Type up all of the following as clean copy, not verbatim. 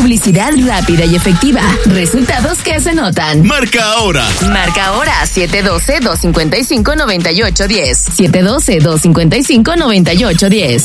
Publicidad rápida y efectiva. Resultados que se notan. Marca ahora. Marca ahora 712-255-9810. 712-255-9810.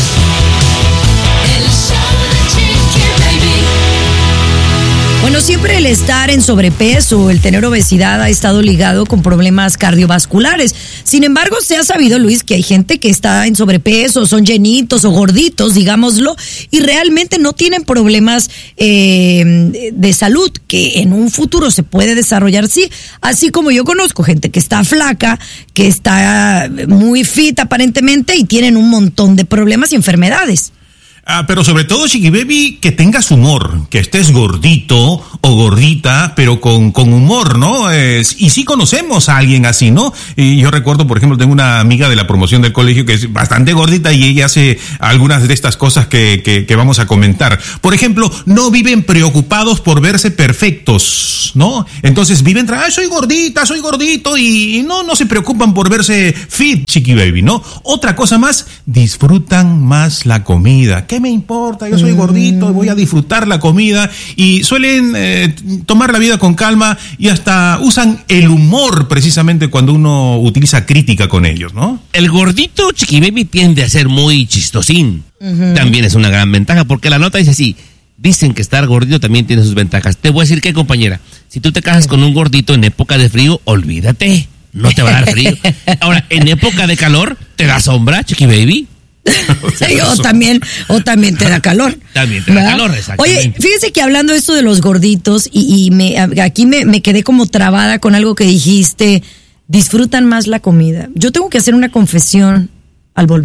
Bueno, siempre el estar en sobrepeso, el tener obesidad ha estado ligado con problemas cardiovasculares. Sin embargo, se ha sabido, Luis, que hay gente que está en sobrepeso, son llenitos o gorditos, digámoslo, y realmente no tienen problemas de salud, que en un futuro se puede desarrollar, sí. Así como yo conozco gente que está flaca, que está muy fit aparentemente y tienen un montón de problemas y enfermedades. Pero sobre todo, Chiqui Baby, que tengas humor, que estés gordito o gordita, pero con humor, ¿no? Y sí conocemos a alguien así, ¿no? Y yo recuerdo, por ejemplo, tengo una amiga de la promoción del colegio que es bastante gordita y ella hace algunas de estas cosas que vamos a comentar. Por ejemplo, no viven preocupados por verse perfectos, ¿no? Entonces viven, soy gordita, soy gordito y no se preocupan por verse fit, Chiqui Baby, ¿no? Otra cosa más, disfrutan más la comida. ¿Qué me importa? Yo soy gordito, voy a disfrutar la comida y suelen tomar la vida con calma y hasta usan el humor precisamente cuando uno utiliza crítica con ellos, ¿no? El gordito, Chiqui Baby, tiende a ser muy chistosín. También es una gran ventaja porque la nota dice así, dicen que estar gordito también tiene sus ventajas. Te voy a decir que, compañera, si tú te casas con un gordito en época de frío, olvídate, no te va a dar frío. Ahora, en época de calor, ¿te da sombra, Chiqui Baby? Sí, o también te da calor. También te da calor, exactamente. Oye, fíjense que hablando de esto de los gorditos, aquí me quedé como trabada con algo que dijiste, disfrutan más la comida. Yo tengo que hacer una confesión al volver.